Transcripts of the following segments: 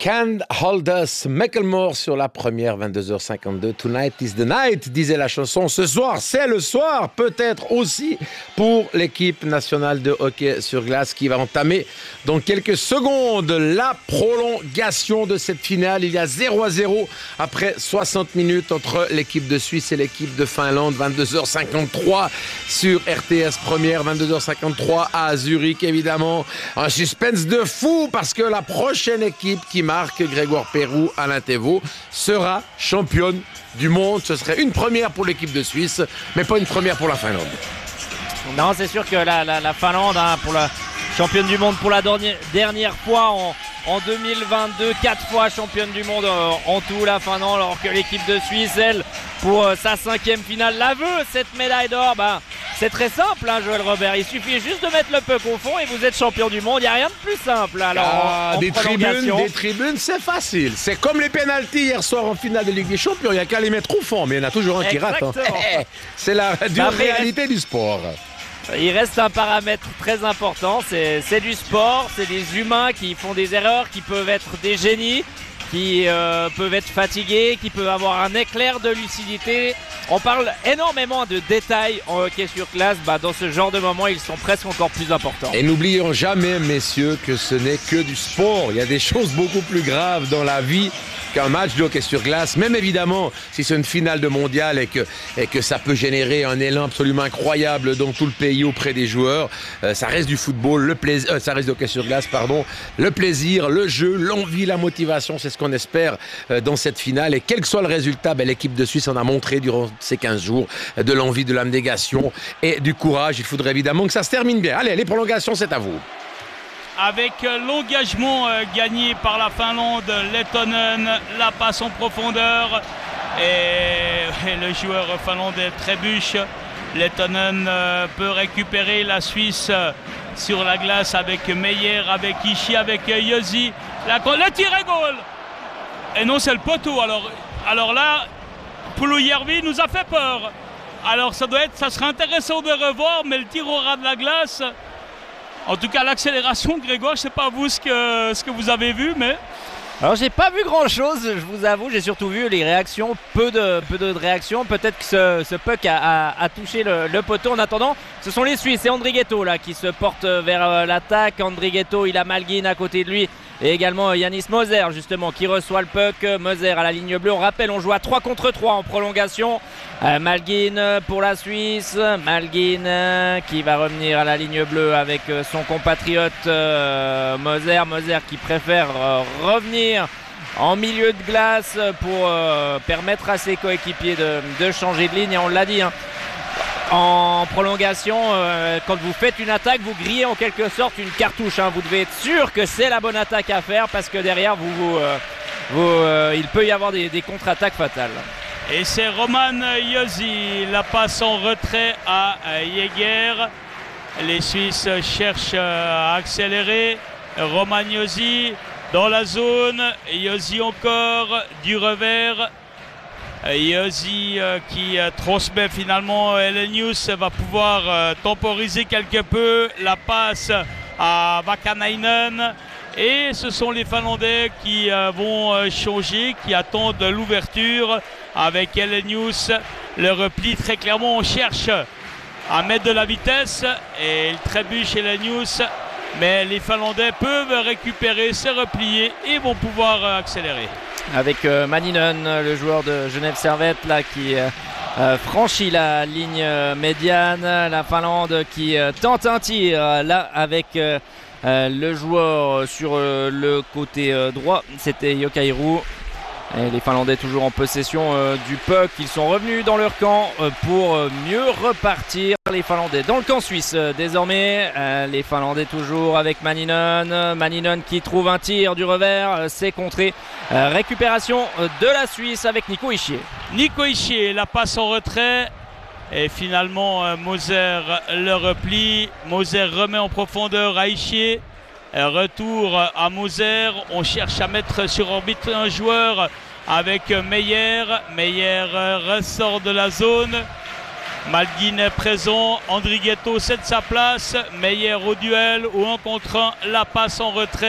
Can't Hold Us, Macklemore sur la première, 22h52. Tonight is the night, disait la chanson. Ce soir, c'est le soir, peut-être aussi pour l'équipe nationale de hockey sur glace qui va entamer dans quelques secondes la prolongation de cette finale. Il y a 0-0 après 60 minutes entre l'équipe de Suisse et l'équipe de Finlande. 22h53 sur RTS première, 22h53 à Zurich, évidemment. Un suspense de fou parce que la prochaine équipe qui marque, Grégoire Pérou, Alain Thévault, sera championne du monde. Ce serait une première pour l'équipe de Suisse, mais pas une première pour la Finlande. Non, c'est sûr que la Finlande, pour la championne du monde pour la dernière fois en 2022, 4 fois championne du monde en tout, la Finlande, alors que l'équipe de Suisse, elle, pour sa 5e finale, la veut, cette médaille d'or. C'est très simple, Joël Robert. Il suffit juste de mettre le puck au fond et vous êtes champion du monde. Il n'y a rien de plus simple. Alors, des tribunes, c'est facile. C'est comme les pénaltys hier soir en finale de Ligue des Champions. Il n'y a qu'à les mettre au fond, mais il y en a toujours un qui rate. C'est la dure réalité du sport. Il reste un paramètre très important, c'est du sport, c'est des humains qui font des erreurs, qui peuvent être des génies, qui peuvent être fatigués, qui peuvent avoir un éclair de lucidité. On parle énormément de détails en hockey sur glace. Dans ce genre de moments, ils sont presque encore plus importants. Et n'oublions jamais, messieurs, que ce n'est que du sport. Il y a des choses beaucoup plus graves dans la vie qu'un match de hockey sur glace. Même évidemment, si c'est une finale de mondial et que ça peut générer un élan absolument incroyable dans tout le pays auprès des joueurs, ça reste du football, le plaisir, ça reste du hockey sur glace, pardon. Le plaisir, le jeu, l'envie, la motivation, c'est ce qu'on espère dans cette finale. Et quel que soit le résultat, l'équipe de Suisse en a montré durant ces 15 jours de l'envie, de l'abnégation et du courage. Il faudrait évidemment que ça se termine bien. Allez, les prolongations, c'est à vous. Avec l'engagement gagné par la Finlande, Lettonen, la passe en profondeur et le joueur finlandais trébuche. Lettonen peut récupérer la Suisse sur la glace avec Meyer, avec Ishii, avec Josi. Le tir est goal. Et non, c'est le poteau. Alors là, Pulujärvi nous a fait peur. Alors ça serait intéressant de revoir, mais le tir au ras de la glace. En tout cas, l'accélération, Grégoire, je ne sais pas vous ce que vous avez vu, mais... Alors, j'ai pas vu grand-chose, je vous avoue. J'ai surtout vu les réactions, peu de réactions. Peut-être que ce puck a touché le poteau. En attendant, ce sont les Suisses et Andrighetto là qui se portent vers l'attaque. Andrighetto, il a Malgin à côté de lui. Et également Yannis Moser, justement, qui reçoit le puck. Moser à la ligne bleue. On rappelle, on joue à 3 contre 3 en prolongation. Malgin pour la Suisse. Malgin qui va revenir à la ligne bleue avec son compatriote Moser. Moser qui préfère revenir en milieu de glace pour permettre à ses coéquipiers de changer de ligne. Et on l'a dit, en prolongation, quand vous faites une attaque, vous grillez en quelque sorte une cartouche. Vous devez être sûr que c'est la bonne attaque à faire parce que derrière, il peut y avoir des contre-attaques fatales. Et c'est Roman Josi, la passe en retrait à Jäger. Les Suisses cherchent à accélérer. Roman Josi dans la zone. Josi encore, du revers. Josi qui transmet finalement Elenius va pouvoir temporiser quelque peu la passe à Vakanainen. Et ce sont les Finlandais qui vont changer, qui attendent l'ouverture avec Elenius. Le repli, très clairement, on cherche à mettre de la vitesse et il trébuche Elenius. Mais les Finlandais peuvent récupérer, se replier et vont pouvoir accélérer. Avec Maninen, le joueur de Genève Servette là, qui franchit la ligne médiane. La Finlande qui tente un tir là avec le joueur sur le côté droit. C'était Jokairu. Et les Finlandais toujours en possession du puck. Ils sont revenus dans leur camp pour mieux repartir. Les Finlandais dans le camp suisse désormais. Les Finlandais toujours avec Maninen. Maninen qui trouve un tir du revers. C'est contré. Récupération de la Suisse avec Nico Hischier. Nico Hischier, la passe en retrait. Et finalement Moser le repli. Moser remet en profondeur à Hischier. Retour à Moser. On cherche à mettre sur orbite un joueur avec Meyer. Meyer ressort de la zone. Malgin est présent. Andrighetto cède sa place. Meyer au duel ou 1 contre 1. La passe en retrait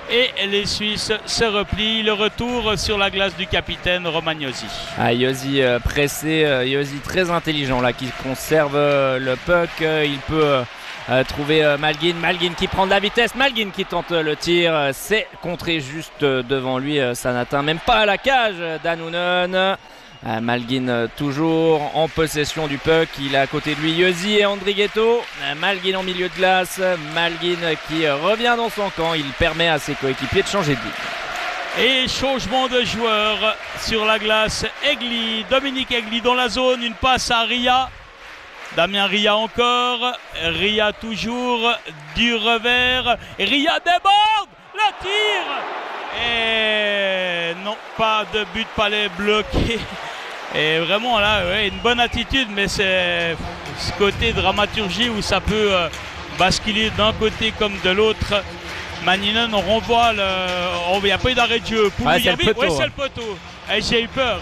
et les Suisses se replient. Le retour sur la glace du capitaine Roman Iosi. Iosi pressé, Iosi très intelligent là, qui conserve le puck. Il peut trouver Malgin qui prend de la vitesse. Malgin qui tente le tir. C'est contré juste devant lui. Ça n'atteint même pas la cage d'Annunen. Malgin toujours en possession du puck, il est à côté de lui Iosi et Andrighetto. Malgin en milieu de glace, Malgin qui revient dans son camp, il permet à ses coéquipiers de changer de ligne. Et changement de joueur sur la glace, Dominique Egli dans la zone, une passe à Ria. Damien Ria encore, Ria toujours, du revers, Ria déborde, le tir. Et non, pas de but, palais bloqué. Et vraiment là, une bonne attitude, mais c'est ce côté dramaturgie où ça peut basculer d'un côté comme de l'autre. Maninen, on renvoie il n'y a pas eu d'arrêt de jeu. C'est le poteau. C'est le poteau. Et j'ai eu peur.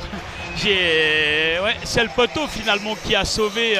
C'est le poteau finalement qui a sauvé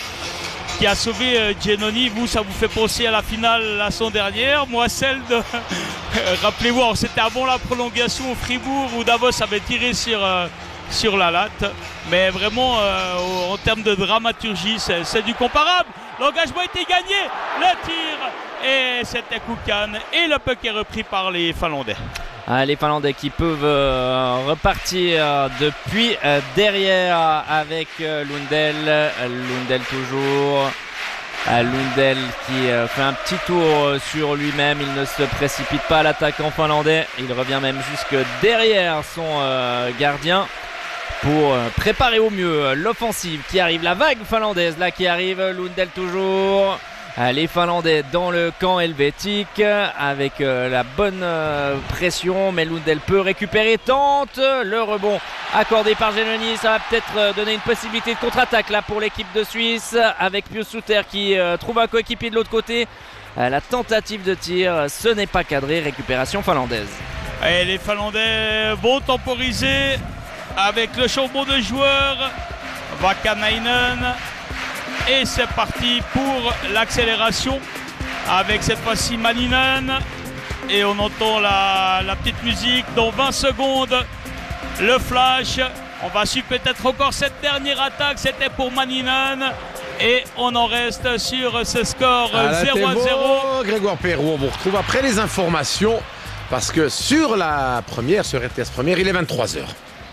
Giannoni. Vous, ça vous fait penser à la finale la saison dernière. Moi, celle de... Rappelez-vous, c'était avant la prolongation au Fribourg où Davos avait tiré sur la latte. Mais vraiment, en termes de dramaturgie, c'est du comparable. L'engagement a été gagné. Le tir, et c'était Koukan. Et le puck est repris par les Finlandais. Les Finlandais qui peuvent repartir depuis derrière avec Lundell. Lundell toujours. Lundell qui fait un petit tour sur lui-même. Il ne se précipite pas à l'attaquant finlandais. Il revient même jusque derrière son gardien pour préparer au mieux l'offensive qui arrive. La vague finlandaise là qui arrive. Lundell toujours. Les Finlandais dans le camp helvétique avec la bonne pression, mais Lundell peut récupérer, tente le rebond accordé par Giannoni. Ça va peut-être donner une possibilité de contre-attaque là pour l'équipe de Suisse avec Pius Suter qui trouve un coéquipier de l'autre côté. La tentative de tir, ce n'est pas cadré, récupération finlandaise. Et les Finlandais vont temporiser avec le changement de joueur. Vakanainen. Et c'est parti pour l'accélération avec cette fois-ci Maninen. Et on entend la petite musique dans 20 secondes. Le flash. On va suivre peut-être encore cette dernière attaque. C'était pour Maninen. Et on en reste sur ce score 0-0. Grégoire Perrault, on vous retrouve après les informations. Parce que sur la première, sur RTS Première, il est 23h.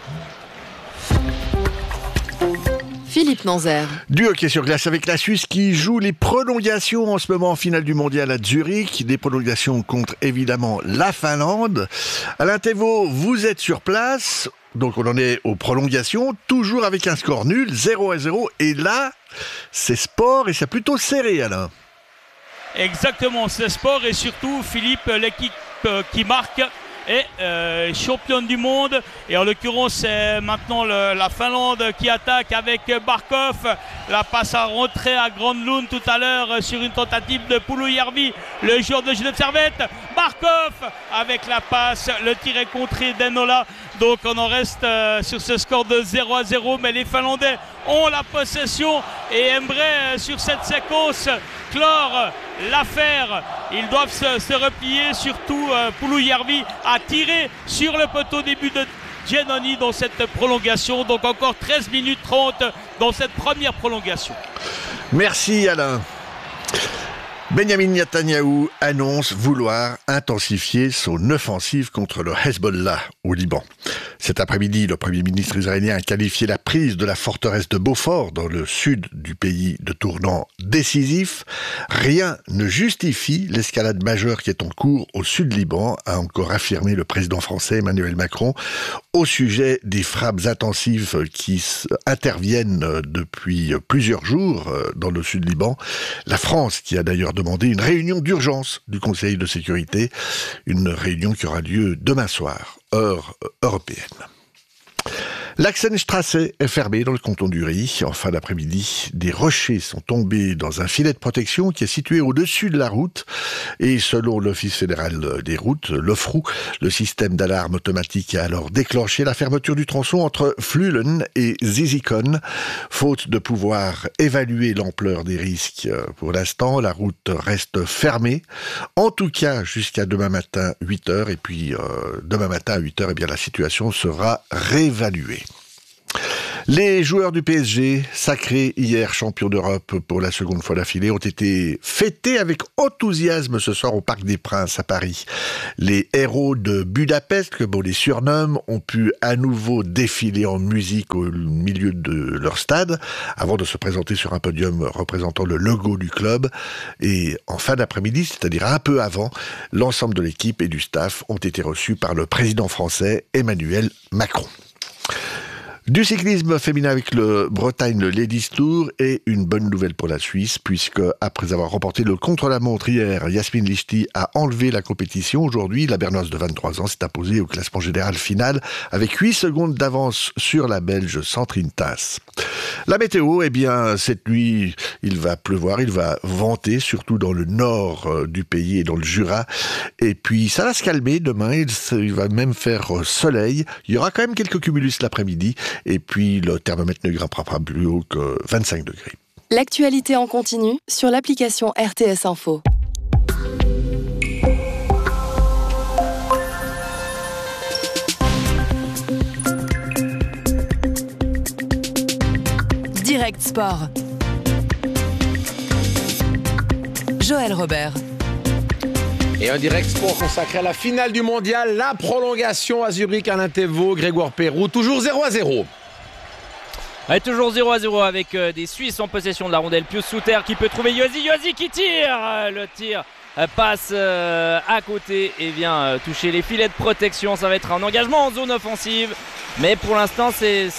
Philippe Manzer. Du hockey sur glace avec la Suisse qui joue les prolongations en ce moment en finale du mondial à Zurich. Des prolongations contre évidemment la Finlande. Alain Thévault, vous êtes sur place. Donc on en est aux prolongations, toujours avec un score nul, 0-0. Et là, c'est sport et c'est plutôt serré, Alain. Exactement, c'est sport et surtout Philippe, l'équipe qui marque est championne du monde. Et en l'occurrence, c'est maintenant la Finlande qui attaque avec Barkov. La passe à rentrer à Granlund tout à l'heure sur une tentative de Pulujärvi, le joueur de Genève Servette. Barkov avec la passe, le tir est contré d'Enola. Donc on en reste sur ce score de 0-0, mais les Finlandais ont la possession et aimeraient sur cette séquence clore l'affaire. Ils doivent se replier, surtout Pulujärvi a tiré sur le poteau début de Giannoni dans cette prolongation. Donc encore 13 minutes 30 dans cette première prolongation. Merci Alain. Benjamin Netanyahou annonce vouloir intensifier son offensive contre le Hezbollah au Liban. Cet après-midi, le Premier ministre israélien a qualifié la prise de la forteresse de Beaufort dans le sud du pays de tournant décisif. Rien ne justifie l'escalade majeure qui est en cours au sud Liban, a encore affirmé le président français Emmanuel Macron au sujet des frappes intensives qui interviennent depuis plusieurs jours dans le sud Liban. La France qui a d'ailleurs demandé une réunion d'urgence du Conseil de sécurité, une réunion qui aura lieu demain soir, heure européenne. L'Axenstrasse est fermée dans le canton d'Uri. En fin d'après-midi, des rochers sont tombés dans un filet de protection qui est situé au-dessus de la route. Et selon l'Office fédéral des routes, l'OFROU, le système d'alarme automatique a alors déclenché la fermeture du tronçon entre Flulen et Zizikon. Faute de pouvoir évaluer l'ampleur des risques pour l'instant, la route reste fermée. En tout cas, jusqu'à demain matin, 8h. Et puis, demain matin à 8h, eh bien, la situation sera réévaluée. Les joueurs du PSG, sacrés hier champions d'Europe pour la seconde fois d'affilée, ont été fêtés avec enthousiasme ce soir au Parc des Princes à Paris. Les héros de Budapest, comme on les surnomme, ont pu à nouveau défiler en musique au milieu de leur stade avant de se présenter sur un podium représentant le logo du club. Et en fin d'après-midi, c'est-à-dire un peu avant, l'ensemble de l'équipe et du staff ont été reçus par le président français Emmanuel Macron. Du cyclisme féminin avec le Bretagne Ladies Tour et une bonne nouvelle pour la Suisse puisque après avoir remporté le contre-la-montre hier, Yasmine Lichty a enlevé la compétition. Aujourd'hui, la Bernoise de 23 ans s'est imposée au classement général final avec 8 secondes d'avance sur la Belge Sandrine Tass. La météo, eh bien, cette nuit, il va pleuvoir, il va venter, surtout dans le nord du pays et dans le Jura. Et puis, ça va se calmer demain, il va même faire soleil. Il y aura quand même quelques cumulus l'après-midi. Et puis, le thermomètre ne grimpera pas plus haut que 25 degrés. L'actualité en continu sur l'application RTS Info. Direct Sport. Joël Robert. Et un direct sport consacré à la finale du mondial, la prolongation à Zurich, Alain Thévault, Grégoire Perroux, toujours 0-0. Ouais, toujours 0-0 avec des Suisses en possession de la rondelle. Pius Souter qui peut trouver Yosi qui tire. Le tir passe à côté et vient toucher les filets de protection. Ça va être un engagement en zone offensive. Mais pour l'instant,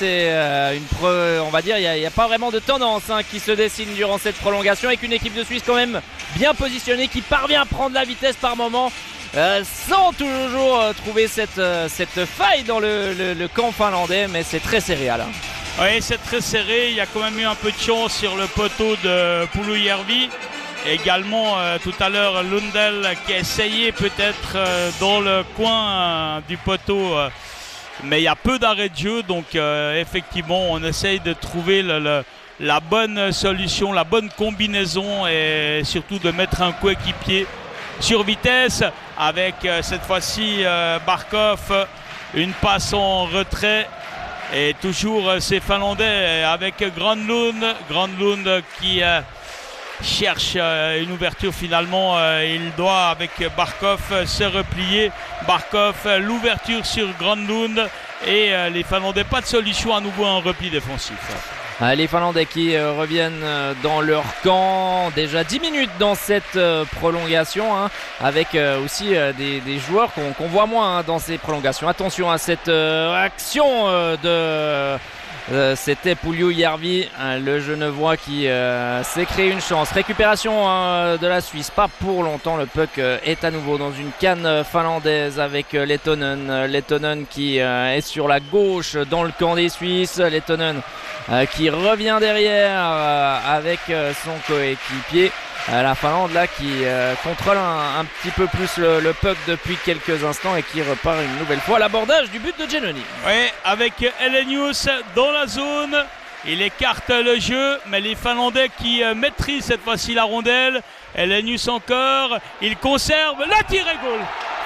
on va dire, il n'y a pas vraiment de tendance qui se dessine durant cette prolongation avec une équipe de Suisse quand même bien positionnée qui parvient à prendre la vitesse par moment sans toujours trouver cette faille dans le camp finlandais. Mais c'est très serré, Alain. Oui, c'est très serré. Il y a quand même eu un peu de chance sur le poteau de Pulujärvi. Également, tout à l'heure, Lundell qui a essayé peut-être dans le coin du poteau. Mais il y a peu d'arrêt de jeu. Donc, effectivement, on essaye de trouver la bonne solution, la bonne combinaison et surtout de mettre un coéquipier sur vitesse avec cette fois-ci Barkov. Une passe en retrait. Et toujours ces Finlandais avec Granlund qui cherche une ouverture finalement. Il doit avec Barkov se replier. Barkov, l'ouverture sur Granlund. Et les Finlandais, pas de solution, à nouveau un repli défensif. Les Finlandais qui reviennent dans leur camp, déjà 10 minutes dans cette prolongation, avec aussi des joueurs qu'on voit moins dans ces prolongations. Attention à cette action c'était Pulujärvi, le Genevois qui s'est créé une chance. Récupération de la Suisse, pas pour longtemps. Le puck est à nouveau dans une canne finlandaise avec Lehtonen. Lehtonen qui est sur la gauche dans le camp des Suisses. Lehtonen qui revient derrière avec son coéquipier. La Finlande là qui contrôle un petit peu plus le puck depuis quelques instants et qui repart une nouvelle fois à l'abordage du but de Giannoni. Oui, avec Elenius dans la zone, il écarte le jeu, mais les Finlandais qui maîtrisent cette fois-ci la rondelle. Elenius encore, il conserve, le tir et goal.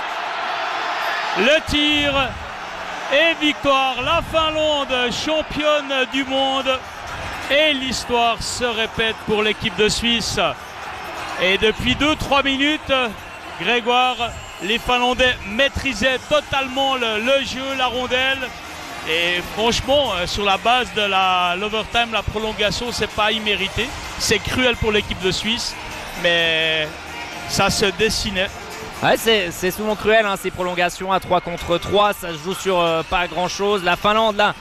Le tir et victoire, la Finlande championne du monde et l'histoire se répète pour l'équipe de Suisse. Et depuis 2-3 minutes, Grégoire, les Finlandais maîtrisaient totalement le jeu, la rondelle. Et franchement, sur la base de l'overtime, la prolongation, c'est pas immérité. C'est cruel pour l'équipe de Suisse, mais ça se dessinait. Ouais, c'est souvent cruel, ces prolongations à 3 contre 3. Ça se joue sur pas grand-chose. La Finlande, là,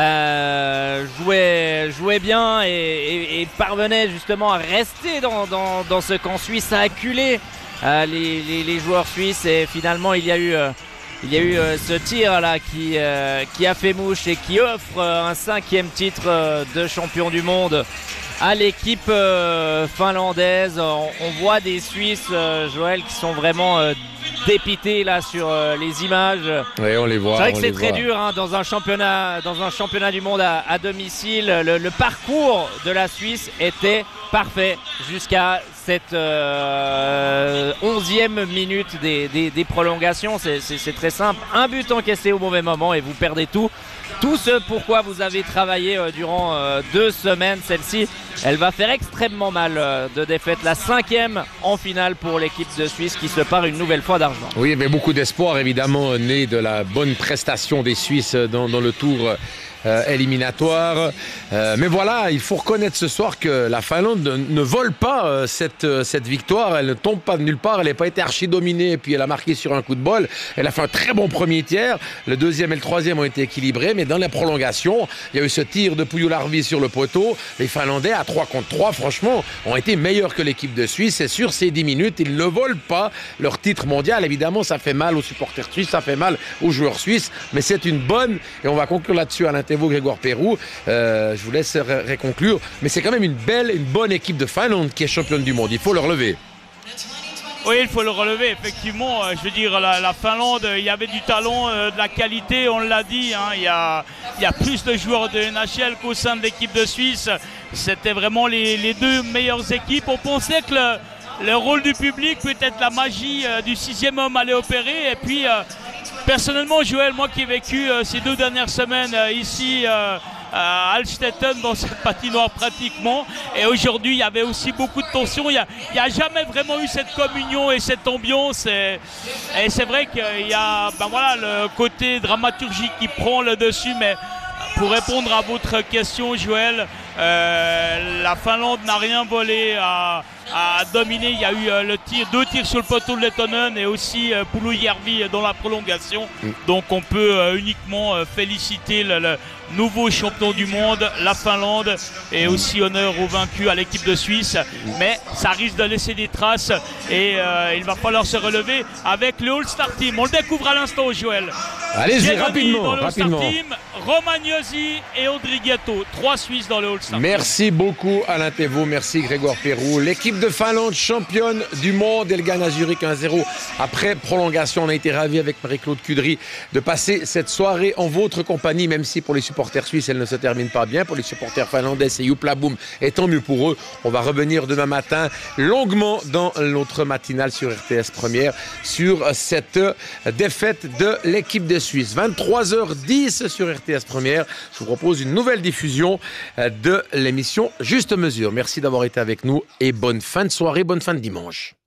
jouait bien et parvenait justement à rester dans ce camp suisse, à acculer les joueurs suisses. Et finalement il y a eu Il y a eu ce tir là qui a fait mouche et qui offre un 5e titre de champion du monde à l'équipe finlandaise. On voit des Suisses, Joël, qui sont vraiment dépités là sur les images. Oui, on les voit. C'est vrai que c'est très dur hein, dans un championnat du monde à domicile. Le parcours de la Suisse était parfait jusqu'à cette 11e minute des prolongations. C'est très simple. Un but encaissé au mauvais moment et vous perdez tout. Tout ce pourquoi vous avez travaillé durant 2 semaines. Celle-ci, elle va faire extrêmement mal de défaite. La 5e en finale pour l'équipe de Suisse qui se part une nouvelle fois d'argent. Oui, mais beaucoup d'espoir évidemment né de la bonne prestation des Suisses dans le tour éliminatoire. Mais voilà, il faut reconnaître ce soir que la Finlande ne vole pas cette victoire. Elle ne tombe pas de nulle part. Elle n'a pas été archi-dominée et puis elle a marqué sur un coup de bol. Elle a fait un très bon premier tiers. Le 2e et le 3e ont été équilibrés. Mais dans les prolongations, il y a eu ce tir de Pujolarvi sur le poteau. Les Finlandais, à 3 contre 3, franchement, ont été meilleurs que l'équipe de Suisse. Et sur ces 10 minutes, ils ne volent pas leur titre mondial. Évidemment, ça fait mal aux supporters suisses, ça fait mal aux joueurs suisses. Mais c'est une bonne, et on va conclure là-dessus, Alain Thévault, Grégoire Pérou. Je vous laisse réconclure. Mais c'est quand même une bonne équipe de Finlande qui est championne du monde. Il faut le relever. Oui, il faut le relever, effectivement. Je veux dire, la Finlande, il y avait du talent, de la qualité, on l'a dit. Hein, il y a plus de joueurs de NHL qu'au sein de l'équipe de Suisse. C'était vraiment les 2 meilleures équipes. On pensait que le rôle du public, peut-être la magie du 6e homme allait opérer. Et puis, personnellement, Joël, moi qui ai vécu ces 2 dernières semaines ici à Alstetten dans cette patinoire pratiquement, et aujourd'hui il y avait aussi beaucoup de tension. Il n'y a jamais vraiment eu cette communion et cette ambiance, et c'est vrai qu'il y a le côté dramaturgique qui prend le dessus. Mais pour répondre à votre question, Joël, la Finlande n'a rien volé à dominer. Il y a eu 2 tirs sur le poteau de Lettonen et aussi Puljujärvi dans la prolongation. Donc on peut uniquement féliciter le nouveau champion du monde, la Finlande, et aussi honneur aux vaincus, à l'équipe de Suisse. Mais ça risque de laisser des traces et il va falloir se relever avec le All-Star Team. On le découvre à l'instant, Joël. Allez-y, rapidement. Team, Romagnosi et Ondrigetto, 3 Suisses dans le All-Star. Merci beaucoup Alain Thévault, merci Grégoire Pérou. L'équipe de Finlande, championne du monde, elle gagne à Zurich 1-0 après prolongation. On a été ravis avec Marie-Claude Cudry de passer cette soirée en votre compagnie, même si pour les supporters suisses, elle ne se termine pas bien. Pour les supporters finlandais, c'est Youpla Boom, et tant mieux pour eux. On va revenir demain matin longuement dans notre matinale sur RTS Première sur cette défaite de l'équipe de Suisse. 23h10 sur RTS Première. Je vous propose une nouvelle diffusion de l'émission Juste Mesure. Merci d'avoir été avec nous et bonne fin de soirée, bonne fin de dimanche.